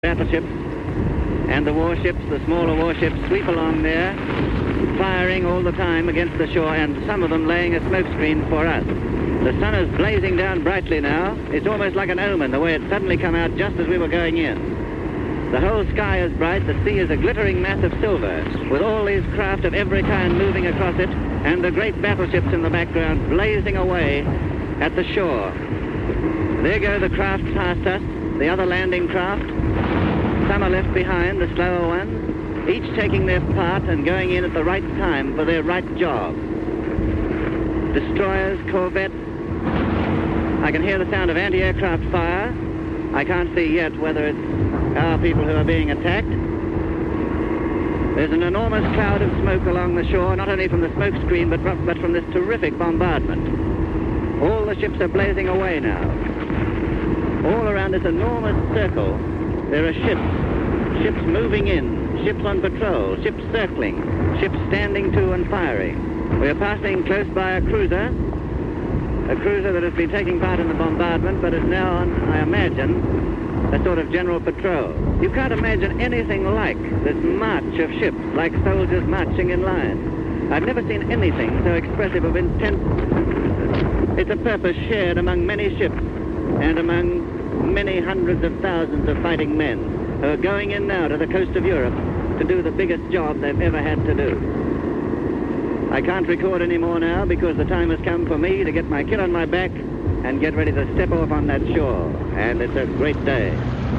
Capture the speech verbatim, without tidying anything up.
Battleships and the warships, the smaller warships, sweep along there, firing all the time against the shore, and some of them laying a smokescreen for us. The sun is blazing down brightly now. It's almost like an omen, the way it suddenly come out just as we were going in. The whole sky is bright. The sea is a glittering mass of silver, with all these craft of every kind moving across it, and the great battleships in the background blazing away at the shore. There go the craft past us, the other landing craft. Some are left behind, the slower ones, each taking their part and going in at the right time for their right job. Destroyers, corvettes. I can hear the sound of anti-aircraft fire. I can't see yet whether it's our people who are being attacked. There's an enormous cloud of smoke along the shore, not only from the smoke screen, but, but from this terrific bombardment. All the ships are blazing away now. All around this enormous circle, there are ships, ships moving in, ships on patrol, ships circling, ships standing to and firing. We are passing close by a cruiser, a cruiser that has been taking part in the bombardment, but is now on, I imagine, a sort of general patrol. You can't imagine anything like this march of ships, like soldiers marching in line. I've never seen anything so expressive of intense. It's a purpose shared among many ships and among many hundreds of thousands of fighting men who are going in now to the coast of Europe to do the biggest job they've ever had to do. I can't record any more now because the time has come for me to get my kit on my back and get ready to step off on that shore. And it's a great day.